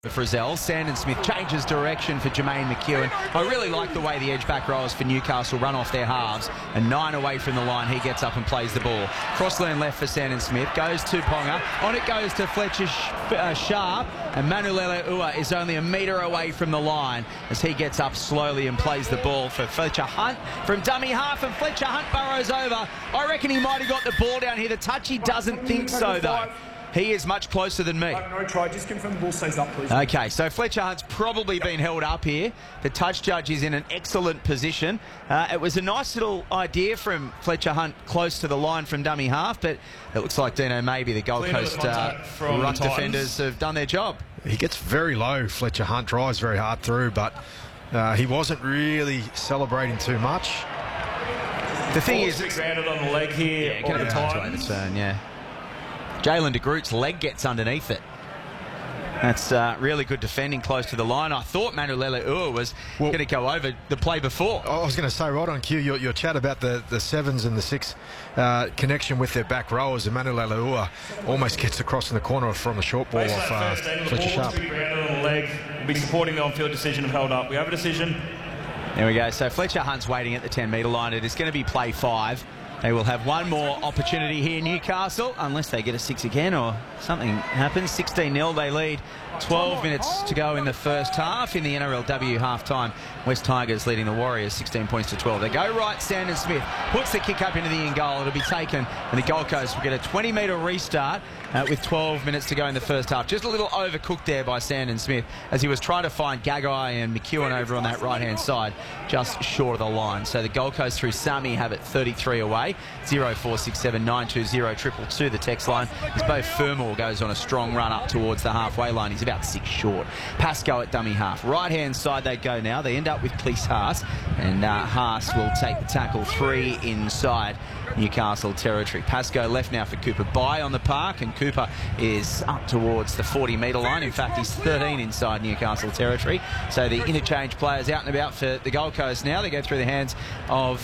Frizzell. Sandon Smith changes direction for Jermaine McEwen. I really like the way the edge back rowers for Newcastle run off their halves, and 9 away from the line, he gets up and plays the ball. Crossland left for Sandon Smith, goes to Ponga, on it goes to Fletcher Sharp, and Manulele Ua is only a metre away from the line as he gets up slowly and plays the ball for Fletcher Hunt from dummy half, and Fletcher Hunt burrows over. I reckon he might have got the ball down here. The touchy doesn't think so though. He is much closer than me. No try, just confirm the ball stays up, please. Okay, so Fletcher Hunt's probably been held up here. The touch judge is in an excellent position. It was a nice little idea from Fletcher Hunt close to the line from dummy half, but it looks like, Dino, maybe the Gold Coast ruck defenders have done their job. He gets very low, Fletcher Hunt, drives very hard through, but he wasn't really celebrating too much. The thing is, it's grounded on the leg here. Yeah, can have a touch overturn, yeah. Jalen de Groot's leg gets underneath it. That's really good defending close to the line. I thought Manulele Ua was going to go over the play before. I was going to say, right on cue, your chat about the sevens and the six connection with their back rowers, and Manulele Ua almost gets across in the corner from a short ball off Fletcher Sharp. We'll be supporting the on-field decision of held up. We have a decision. There we go. So Fletcher Hunt's waiting at the 10-metre line. It is going to be play 5. They will have one more opportunity here, Newcastle, unless they get a 6 again or something happens. 16-0, they lead. 12 minutes to go in the first half in the NRLW half-time. West Tigers leading the Warriors 16 points to 12. They go right, Sandon Smith puts the kick up into the in goal. It'll be taken, and the Gold Coast will get a 20-metre restart with 12 minutes to go in the first half. Just a little overcooked there by Sandon Smith as he was trying to find Gagai and McEwen over on that right-hand side, just short of the line. So the Gold Coast through Sami have it 33 away. 0467 920 222, the text line, as Beau Fermor goes on a strong run up towards the halfway line. He's about 6 short. Pascoe at dummy half. Right-hand side they go now. They end up with Cleese Haas, and Haas will take the tackle 3 inside Newcastle territory. Pascoe left now for Cooper Bye on the park, and Cooper is up towards the 40-metre line. In fact, he's 13 inside Newcastle territory. So the interchange players out and about for the Gold Coast now. They go through the hands of...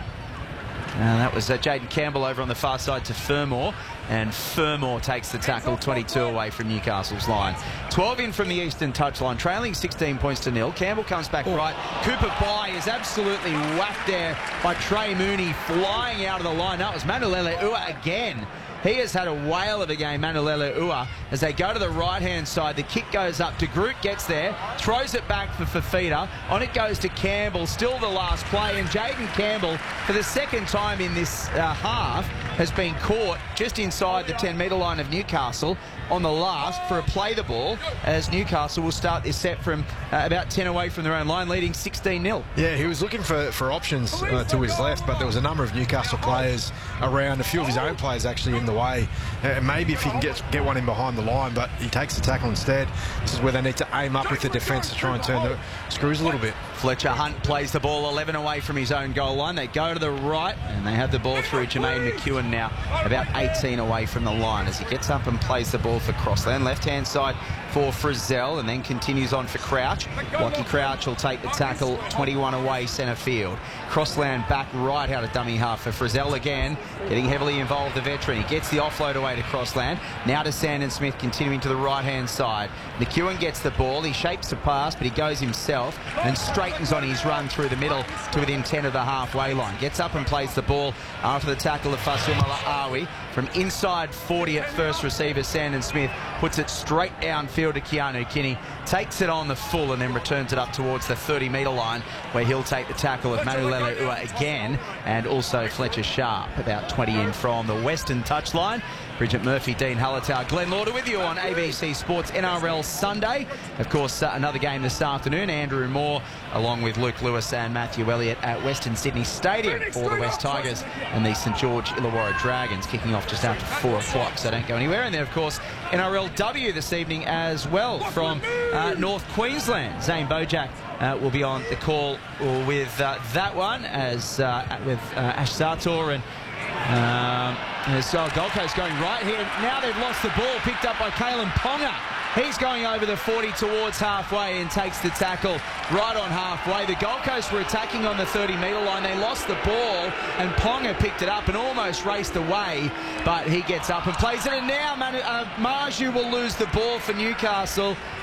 that was Jaden Campbell over on the far side to Fermor, and Fermor takes the tackle 22 away from Newcastle's line. 12 in from the eastern touchline, trailing 16 points to 0. Campbell comes back right. Cooper Bye is absolutely whacked there by Trey Mooney, flying out of the line. That was Manulele Ua again. He has had a whale of a game, Manulele Ua, as they go to the right-hand side. The kick goes up. De Groot gets there, throws it back for Fafita. On it goes to Campbell, still the last play. And Jaden Campbell, for the second time in this half, has been caught just inside the 10-metre line of Newcastle on the last for a play the ball, as Newcastle will start this set from about 10 away from their own line, leading 16-0. Yeah, he was looking for options to his left, but there was a number of Newcastle players around, a few of his own players actually in the way. Maybe if he can get one in behind the line, but he takes the tackle instead. This is where they need to aim up with the defence to try and turn the screws a little bit. Fletcher Hunt plays the ball 11 away from his own goal line. They go to the right, and they have the ball through Jermaine McEwen now, about 18 away from the line, as he gets up and plays the ball for Crossland. Left-hand side for Frizzell, and then continues on for Crouch. Lockie Crouch will take the tackle 21 away centre field. Crossland back right out of dummy half for Frizzell again, getting heavily involved, the veteran. He gets the offload away to Crossland. Now to Sandon Smith, continuing to the right-hand side. McEwen gets the ball. He shapes the pass, but he goes himself and straightens on his run through the middle to within 10 of the halfway line. Gets up and plays the ball after the tackle of Fasumala Awi. From inside 40 at first receiver, Sandon Smith puts it straight downfield to Keanu Kinney, takes it on the full, and then returns it up towards the 30-metre line, where he'll take the tackle of Manulele Ua again, and also Fletcher Sharp, about 20 in from the western touchline. Bridget Murphy, Dean Hallertau, Glenn Lauder with you on ABC Sports NRL Sunday. Of course, another game this afternoon. Andrew Moore, along with Luke Lewis and Matthew Elliott at Western Sydney Stadium for the West Tigers and the St George Illawarra Dragons, kicking off just after 4 o'clock, so don't go anywhere. And then, of course, NRLW this evening as well from North Queensland. Zane Bojack will be on the call with that one, as with Ash Sartor and so Gold Coast going right here. Now they've lost the ball, picked up by Kalen Ponga. He's going over the 40 towards halfway and takes the tackle right on halfway. The Gold Coast were attacking on the 30-metre line. They lost the ball, and Ponga picked it up and almost raced away, but he gets up and plays it. And now Marju will lose the ball for Newcastle.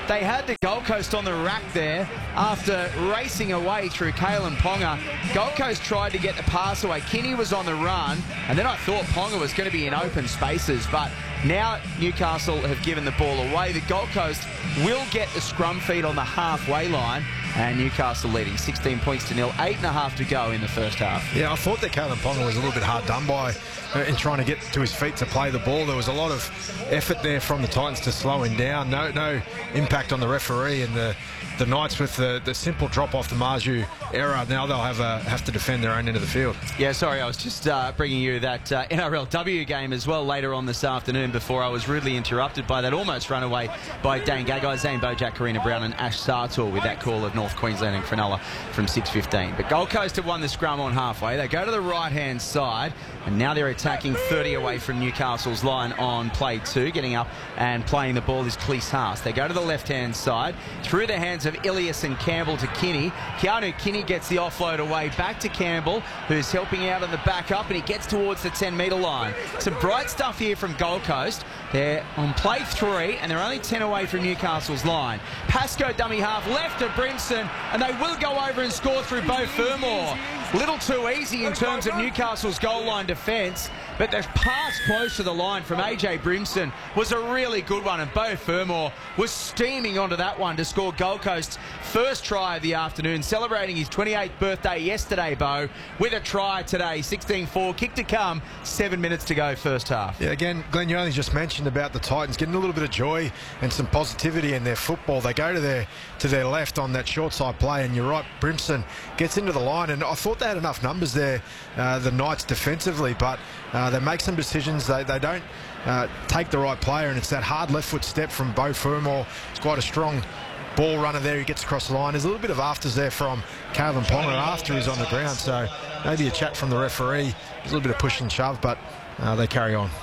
they had the Gold Coast on the rack there after racing away through Kalen Ponga. Gold Coast tried to get the pass away. Kinney was on the run, and then I thought Ponga was going to be in open spaces, but now Newcastle have given the ball away. The Gold Coast will get the scrum feed on the halfway line, and Newcastle leading 16 points to nil, 8.5 to go in the first half. Yeah, I thought that Kalen Ponga was a little bit hard done by in trying to get to his feet to play the ball. There was a lot of effort there from the Titans to slow him down. No impact on the referee, and the Knights with the simple drop off the Marju error. Now they'll have to defend their own end of the field. Yeah, sorry, I was just bringing you that NRLW game as well later on this afternoon before I was rudely interrupted by that almost runaway by Dane Gagai, Zane Bojack, Karina Brown and Ash Sartor with that call of North Queensland and Cronulla from 6:15. But Gold Coast have won the scrum on halfway. They go to the right-hand side, and now they're attacking 30 away from Newcastle's line on play 2. Getting up and playing the ball is Cleese Haas. They go to the left-hand side, through the hands of Ilias and Campbell to Kinney. Keanu Kinney gets the offload away back to Campbell, who's helping out on the back up, and he gets towards the 10-metre line. Some bright stuff here from Gold Coast. They're on play 3, and they're only 10 away from Newcastle's line. Pascoe dummy half left to Brimson, and they will go over and score through Beau Fermor. Little too easy in terms of Newcastle's goal line defence, but the pass close to the line from AJ Brimson was a really good one, and Beau Fermor was steaming onto that one to score Gold Coast's first try of the afternoon, celebrating his 28th birthday yesterday, Beau, with a try today. 16-4, kick to come, 7 minutes to go first half. Yeah, again, Glenn, you only just mentioned about the Titans getting a little bit of joy and some positivity in their football. They go to their left on that short side play, and you're right, Brimson gets into the line, and I thought they had enough numbers there, the Knights defensively, but they make some decisions. They don't take the right player, and it's that hard left foot step from Beau Fermor. It's quite a strong ball runner there. He gets across the line. There's a little bit of afters there from Kalen Ponga after he's on the ground, so maybe a chat from the referee. There's a little bit of push and shove, but they carry on.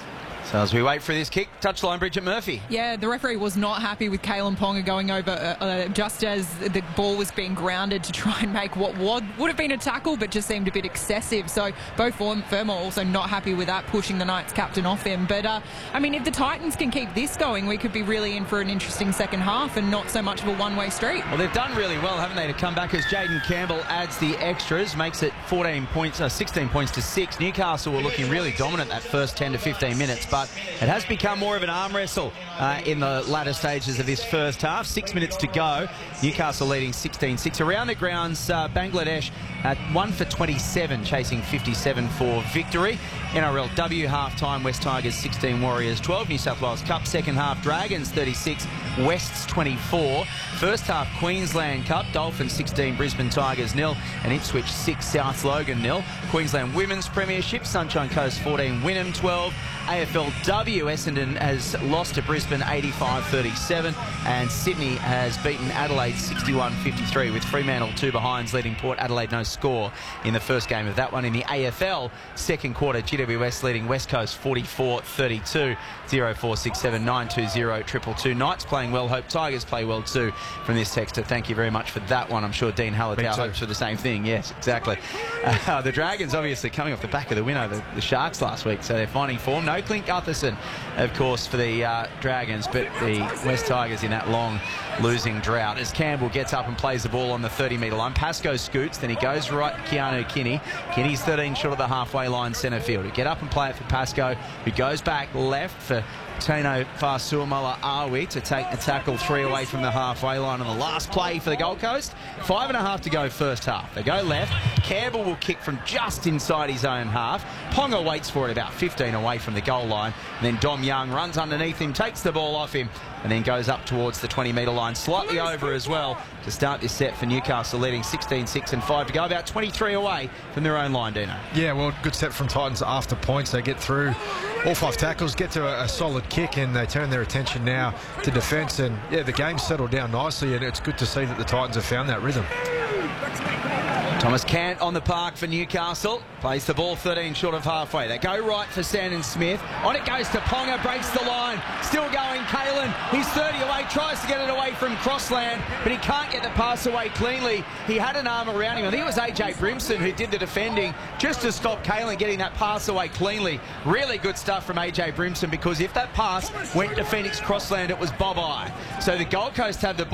So as we wait for this kick, touchline Bridget Murphy. Yeah, the referee was not happy with Kalen Ponga going over just as the ball was being grounded to try and make what would have been a tackle, but just seemed a bit excessive. So Beau Fermor also not happy with that, pushing the Knights captain off him. But, I mean, if the Titans can keep this going, we could be really in for an interesting second half and not so much of a one-way street. Well, they've done really well, haven't they, to come back as Jaden Campbell adds the extras, makes it 16 points to 6. Newcastle were looking really dominant that first 10 to 15 minutes, but it has become more of an arm wrestle in the latter stages of this first half. 6 minutes to go. Newcastle leading 16-6. Around the grounds, Bangladesh at 1 for 27, chasing 57 for victory. NRLW half-time, West Tigers 16, Warriors 12. New South Wales Cup second half, Dragons 36, Wests 24. First half, Queensland Cup, Dolphins 16, Brisbane Tigers 0, and Ipswich 6, South Logan 0. Queensland Women's Premiership, Sunshine Coast 14, Wynnum 12. AFLW, Essendon has lost to Brisbane 85-37, and Sydney has beaten Adelaide 61-53, with Fremantle 2 behinds, leading Port Adelaide no score in the first game of that one. In the AFL second quarter, GWS leading West Coast 44-32. 0467 920 222. Knights playing well, hope Tigers play well too, from this texter. Thank you very much for that one. I'm sure Dean Hallertau hopes for the same thing. Yes, exactly. The Dragons obviously coming off the back of the win over the Sharks last week, so they're finding form. No Clint Gutherson, of course, for the Dragons, but the West Tigers in that long losing drought. As Campbell gets up and plays the ball on the 30-metre line, Pascoe scoots, then he goes right to Keanu Kinney. Kinney's 13 short of the halfway line, centre field. He'll get up and play it for Pascoe, who goes back left for Tino Fasuamala Awi to take the tackle 3 away from the halfway line on the last play for the Gold Coast. 5.5 to go first half. They go left. Campbell will kick from just inside his own half. Ponga waits for it about 15 away from the goal line. And then Dom Young runs underneath him, takes the ball off him, and then goes up towards the 20-metre line, slightly over as well to start this set for Newcastle, leading 16-6 and 5 to go, about 23 away from their own line, Dino. Yeah, well, good set from Titans after points. They get through all 5 tackles, get to a solid kick, and they turn their attention now to defence. And, yeah, the game's settled down nicely, and it's good to see that the Titans have found that rhythm. Thomas Cant on the park for Newcastle. Plays the ball 13 short of halfway. They go right for Sandon Smith. On it goes to Ponga, breaks the line. Still going, Kalen. He's 30 away, tries to get it away from Crossland, but he can't get the pass away cleanly. He had an arm around him. I think it was AJ Brimson who did the defending just to stop Kalen getting that pass away cleanly. Really good stuff from AJ Brimson, because if that pass went to Phoenix Crossland, it was bye-bye. So the Gold Coast have the ball.